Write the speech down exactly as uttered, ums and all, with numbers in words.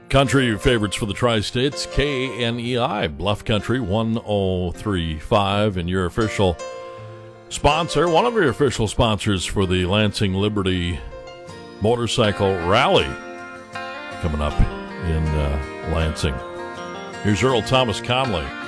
Country favorites for the Tri-States, K N E I, Bluff Country one oh three point five, and your official sponsor, one of your official sponsors for the Lansing Liberty Motorcycle Rally coming up in uh, Lansing. Here's Earl Thomas Conley.